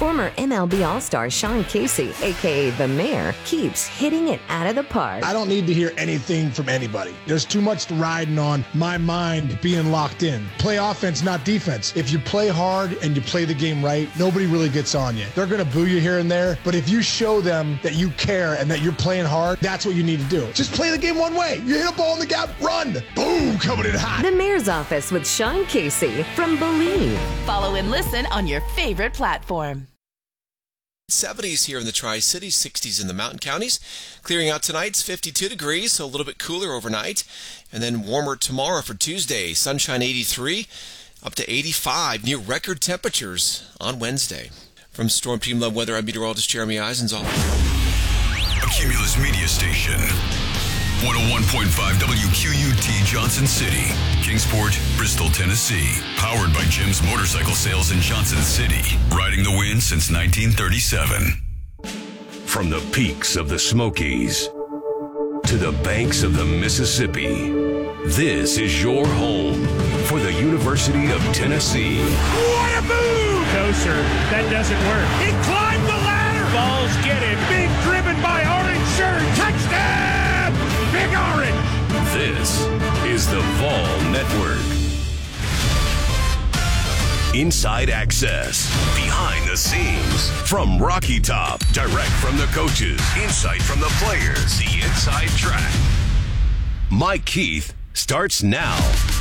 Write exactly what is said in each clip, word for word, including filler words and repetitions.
Former M L B All-Star Sean Casey, a k a. The Mayor, keeps hitting it out of the park. I don't need to hear anything from anybody. There's too much riding on my mind being locked in. Play offense, not defense. If you play hard and you play the game right, nobody really gets on you. They're going to boo you here and there, but if you show them that you care and that you're playing hard, that's what you need to do. Just play the game one way. You hit a ball in the gap, run. Boom, coming in hot. The Mayor's Office with Sean Casey from Believe. Follow and listen on your favorite platform. seventies here in the Tri-Cities, sixties in the mountain counties. Clearing out tonight, it's fifty-two degrees, so a little bit cooler overnight. And then warmer tomorrow for Tuesday. Sunshine eighty-three, up to eighty-five, near record temperatures on Wednesday. From Storm Team Love Weather, I'm meteorologist Jeremy Eisenzahl. A Cumulus Media Station. one oh one point five W Q U T Johnson City, Kingsport, Bristol, Tennessee. Powered by Jim's Motorcycle Sales in Johnson City. Riding the wind since nineteen thirty-seven. From the peaks of the Smokies to the banks of the Mississippi, this is your home for the University of Tennessee. What a move! No, sir, that doesn't work. He climbed the ladder! Balls get him. Big driven by orange shirt. Touchdown! Big Orange! This is the Vol Network. Inside access, behind the scenes, from Rocky Top, direct from the coaches, insight from the players, the inside track. Mike Keith starts now.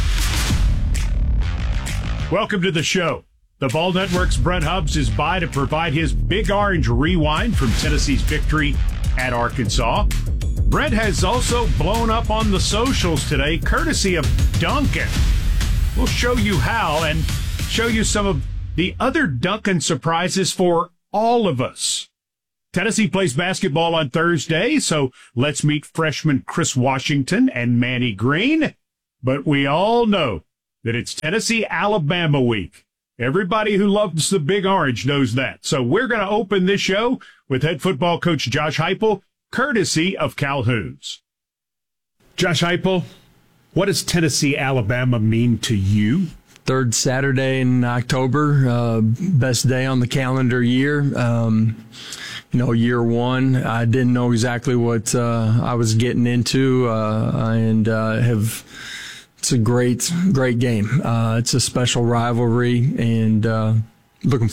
Welcome to the show. The Vol Network's Brent Hubbs is by to provide his Big Orange rewind from Tennessee's victory at Arkansas. Brent has also blown up on the socials today, courtesy of Duncan. We'll show you how and show you some of the other Duncan surprises for all of us. Tennessee plays basketball on Thursday, so let's meet freshman Chris Washington and Manny Green. But we all know that it's Tennessee-Alabama week. Everybody who loves the Big Orange knows that. So we're going to open this show with head football coach Josh Heupel, courtesy of Calhoun's. Josh Heupel, what does Tennessee-Alabama mean to you? Third Saturday in October, uh, best day on the calendar year. Um, you know, year one, I didn't know exactly what uh, I was getting into, uh, and uh, have. It's a great, great game. Uh, it's a special rivalry, and uh, looking